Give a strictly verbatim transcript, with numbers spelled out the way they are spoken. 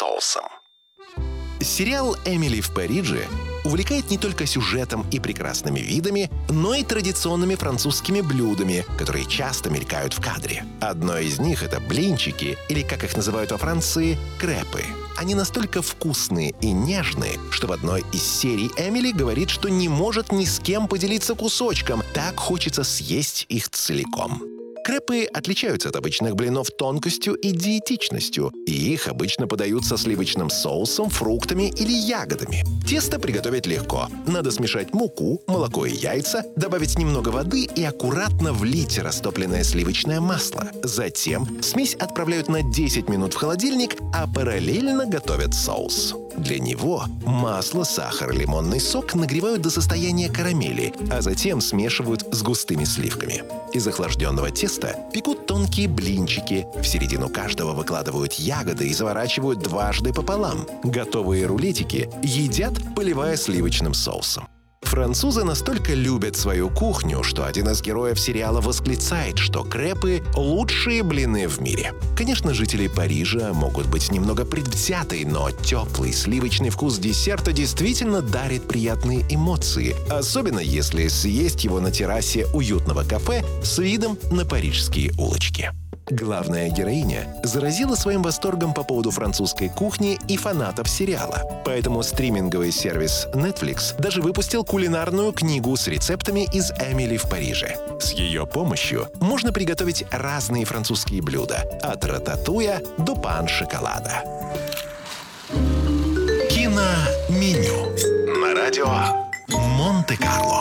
соусом. Сериал «Эмили в Париже» увлекает не только сюжетом и прекрасными видами, но и традиционными французскими блюдами, которые часто мелькают в кадре. Одно из них — это блинчики, или, как их называют во Франции, крепы. Они настолько вкусные и нежные, что в одной из серий Эмили говорит, что не может ни с кем поделиться кусочком, так хочется съесть их целиком. Крепы отличаются от обычных блинов тонкостью и диетичностью, и их обычно подают со сливочным соусом, фруктами или ягодами. Тесто приготовить легко. Надо смешать муку, молоко и яйца, добавить немного воды и аккуратно влить растопленное сливочное масло. Затем смесь отправляют на десять минут в холодильник, а параллельно готовят соус. Для него масло, сахар и лимонный сок нагревают до состояния карамели, а затем смешивают с густыми сливками. Из охлажденного теста пекут тонкие блинчики. В середину каждого выкладывают ягоды и заворачивают дважды пополам. Готовые рулетики едят, поливая сливочным соусом. Французы настолько любят свою кухню, что один из героев сериала восклицает, что крепы — лучшие блины в мире. Конечно, жители Парижа могут быть немного предвзяты, но теплый сливочный вкус десерта действительно дарит приятные эмоции, особенно если съесть его на террасе уютного кафе с видом на парижские улочки. Главная героиня заразила своим восторгом по поводу французской кухни и фанатов сериала. Поэтому стриминговый сервис Netflix даже выпустил кулинарную книгу с рецептами из «Эмили в Париже». С ее помощью можно приготовить разные французские блюда, от рататуя до пан-шоколада. Киноменю на радио Монте-Карло.